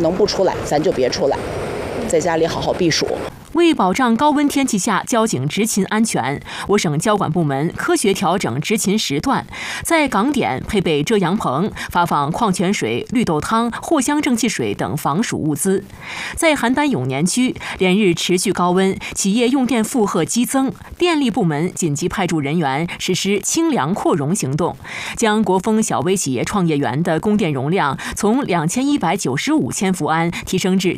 能不出来咱就别出来，在家里好好避暑。 为保障高温天气下交警执勤安全，我省交管部门科学调整执勤时段，在港点配备遮阳棚，发放矿泉水、绿豆汤、藿香正气水等防暑物资。在邯郸永年区，连日持续高温，企业用电负荷激增，电力部门紧急派驻人员实施清凉扩容行动，将国风小微企业创业园的供电容量从2195千伏安提升至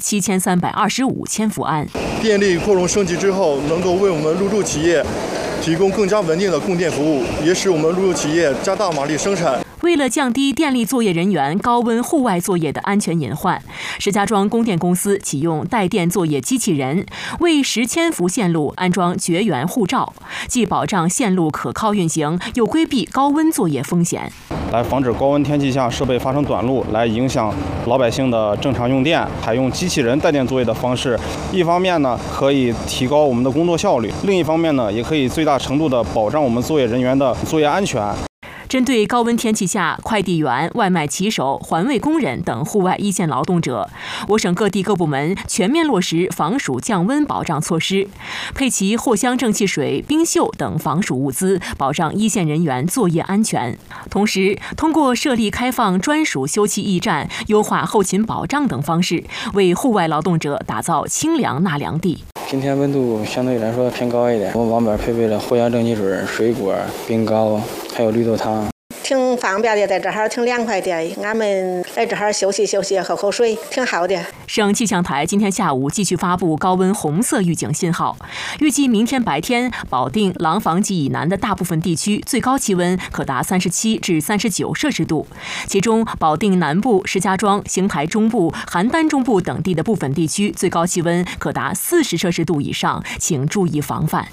7325千伏安。 电力扩容升级之后，能够为我们入驻企业提供更加稳定的供电服务，也使我们入驻企业加大马力生产。 为了降低电力作业人员高温户外作业的安全隐患，石家庄供电公司启用带电作业机器人，为10千伏线路安装绝缘护罩，既保障线路可靠运行，又规避高温作业风险， 来防止高温天气下设备发生短路，来影响老百姓的正常用电。采用机器人带电作业的方式，一方面呢可以提高我们的工作效率，另一方面呢也可以最大程度的保障我们作业人员的作业安全。 针对高温天气下快递员、外卖骑手、环卫工人等户外一线劳动者，我省各地各部门全面落实防暑降温保障措施，配齐藿香正气水、冰袖等防暑物资，保障一线人员作业安全。同时，通过设立开放专属休憩驿站、优化后勤保障等方式，为户外劳动者打造清凉纳凉地。 今天温度相对来说偏高一点，我们网边配备了藿香正气水、水果、冰糕，还有绿豆汤。 挺方便的，在这儿挺凉快的，俺们来这儿休息休息，喝口水，挺好的。 省气象台今天下午继续发布高温红色预警信号，预计明天白天，保定、廊坊及以南的大部分地区最高气温可达37至39摄氏度，其中保定南部、石家庄、邢台中部、邯郸中部等地的部分地区最高气温可达40摄氏度以上，请注意防范。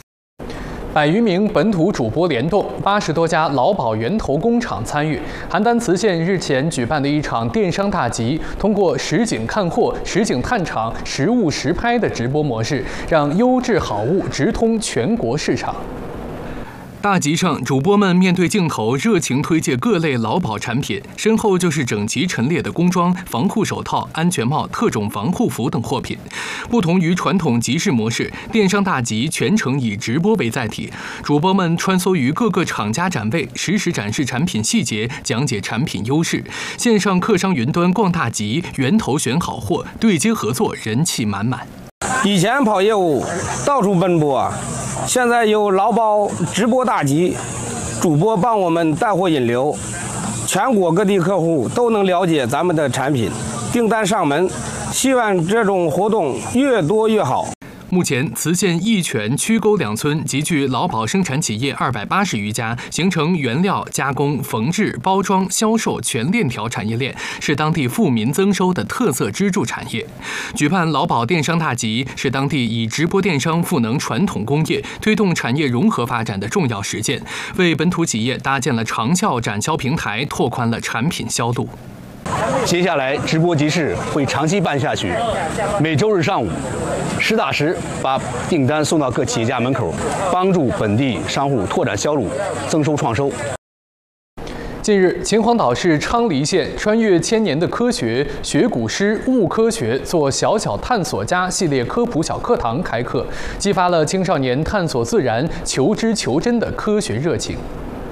100余名本土主播联动，80多家劳保源头工厂参与。邯郸磁县日前举办的一场电商大集，通过实景看货、实景探厂、实物实拍的直播模式，让优质好物直通全国市场。大集上，主播们面对镜头，热情推介各类劳保产品，身后就是整齐陈列的工装、防护手套、安全帽、特种防护服等货品。不同于传统集市模式，电商大集全程以直播为载体，主播们穿梭于各个厂家展位，实时展示产品细节，讲解产品优势。线上客商云端逛大集，源头选好货，对接合作，人气满满。 以前跑业务到处奔波，现在有劳保直播大集，主播帮我们带货引流，全国各地客户都能了解咱们的产品，订单上门。希望这种活动越多越好。 目前，磁县义泉、曲沟2村集聚劳保生产企业280余家，形成原料、加工、缝制、包装、销售全链条产业链，是当地富民增收的特色支柱产业。举办劳保电商大集，是当地以直播电商赋能传统工业、推动产业融合发展的重要实践，为本土企业搭建了长效展销平台，拓宽了产品销路。 接下来，直播集市会长期办下去，每周日上午，实打实把订单送到各企业家门口，帮助本地商户拓展销路、增收创收。 近日，秦皇岛市昌黎县穿越千年的科学，学古诗、悟科学，做小小探索家系列科普小课堂开课，激发了青少年探索自然、求知求真的科学热情。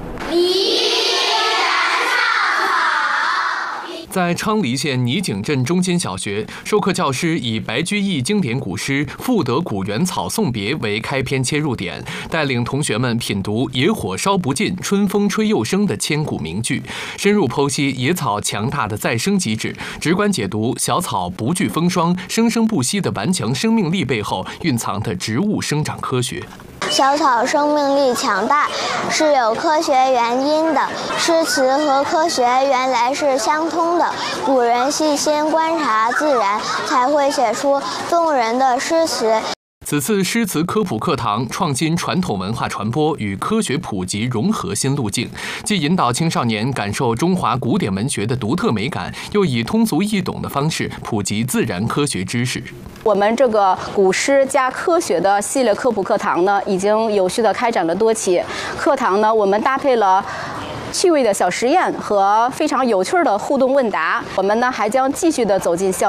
在昌黎县拟景镇中心小学，授课教师以白居易经典古诗《赋得古原草送别》为开篇切入点，带领同学们品读“野火烧不尽，春风吹又生”的千古名句，深入剖析野草强大的再生机制，直观解读小草不惧风霜、生生不息的顽强生命力背后蕴藏的植物生长科学。 小草生命力强大是有科学原因的，诗词和科学原来是相通的。古人细心观察自然，才会写出动人的诗词。 此次诗词科普课堂创新传统文化传播与科学普及融合新路径，既引导青少年感受中华古典文学的独特美感，又以通俗易懂的方式普及自然科学知识。 我们这个古诗加科学的系列科普课堂呢，已经有序地开展了多期。课堂呢，我们搭配了趣味的小实验和非常有趣的互动问答。我们呢，还将继续地走进校